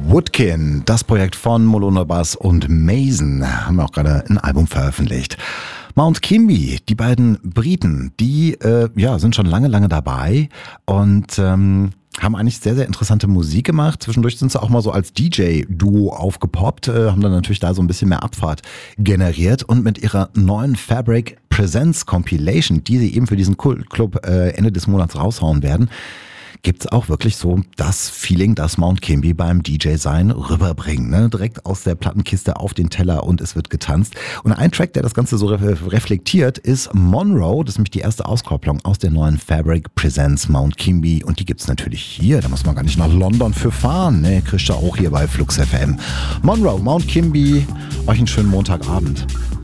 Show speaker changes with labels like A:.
A: Woodkin, das Projekt von Molona Bass und Mason, haben auch gerade ein Album veröffentlicht. Mount Kimby, die beiden Briten, die sind schon lange dabei und haben eigentlich sehr interessante Musik gemacht. Zwischendurch sind sie auch mal so als DJ-Duo aufgepoppt, haben dann natürlich da so ein bisschen mehr Abfahrt generiert und mit ihrer neuen Fabric Presents Compilation, die sie eben für diesen Club Ende des Monats raushauen werden, gibt's auch wirklich so das Feeling, das Mount Kimby beim DJ-Sein rüberbringt. Ne? Direkt aus der Plattenkiste auf den Teller und es wird getanzt. Und ein Track, der das Ganze so reflektiert, ist Monroe. Das ist nämlich die erste Auskopplung aus der neuen Fabric Presents Mount Kimby. Und die gibt's natürlich hier. Da muss man gar nicht nach London für fahren. Ne? Kriegst du auch hier bei Flux FM. Monroe, Mount Kimby. Euch einen schönen Montagabend.